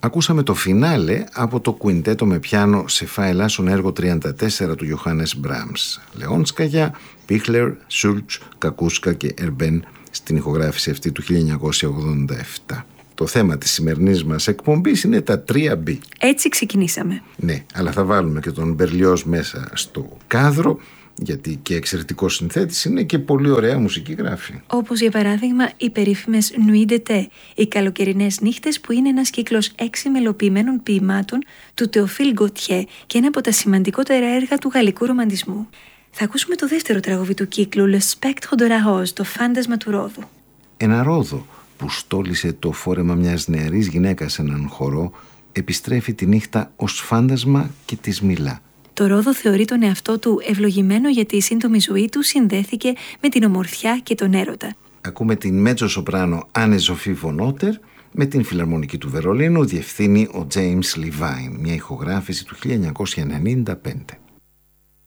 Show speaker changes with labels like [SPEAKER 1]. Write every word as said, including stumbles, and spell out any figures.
[SPEAKER 1] Ακούσαμε το φινάλε από το κουιντέτο με πιάνο σε φά ελάσσον έργο τριάντα τέσσερα του Γιωχάννες Μπράμς. Λεόνσκαγια, Πίχλερ, Σούλτς, Κακούσκα και Ερμπέν στην ηχογράφηση αυτή του χίλια εννιακόσια ογδόντα επτά. Το θέμα της σημερινής μας εκπομπής είναι τα τρία μπι.
[SPEAKER 2] Έτσι ξεκινήσαμε.
[SPEAKER 1] Ναι, αλλά θα βάλουμε και τον Μπερλιόζ μέσα στο κάδρο, γιατί και εξαιρετικός συνθέτης είναι και πολύ ωραία μουσική γράφει.
[SPEAKER 2] Όπως για παράδειγμα οι περίφημες Nuit d'été, οι καλοκαιρινές νύχτες, που είναι ένας κύκλος έξι μελοποιημένων ποιημάτων του Τεοφίλ Γκοτιέ και ένα από τα σημαντικότερα έργα του γαλλικού ρομαντισμού. Θα ακούσουμε το δεύτερο τραγούδι του κύκλου, Le Spectre de la Rose, το φάντασμα του Ρόδου.
[SPEAKER 1] Ένα ρόδο που στόλισε το φόρεμα μιας νεαρής γυναίκας σε έναν χορό επιστρέφει τη νύχτα ως φάντασμα και της μιλά.
[SPEAKER 2] Το Ρόδο θεωρεί τον εαυτό του ευλογημένο γιατί η σύντομη ζωή του συνδέθηκε με την ομορφιά και τον έρωτα.
[SPEAKER 1] Ακούμε την μέτζο σοπράνο Άννε Ζοφή Βονότερ, με την Φιλαρμονική του Βερολίνου διευθύνει ο James Levine, μια ηχογράφηση του χίλια εννιακόσια ενενήντα πέντε.